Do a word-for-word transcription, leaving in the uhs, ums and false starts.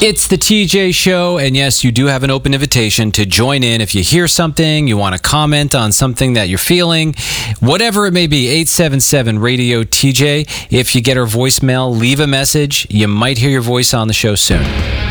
It's the T J Show, and yes, you do have an open invitation to join in. If you hear something, you want to comment on something that you're feeling, whatever it may be, eight seven seven radio T J. If you get our voicemail, leave a message. You might hear your voice on the show soon.